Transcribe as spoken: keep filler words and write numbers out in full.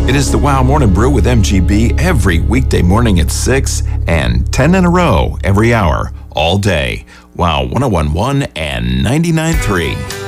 It is the Wow Morning Brew with M G B every weekday morning at six and ten in a row every hour, all day. Wow one oh one point one and ninety-nine point three.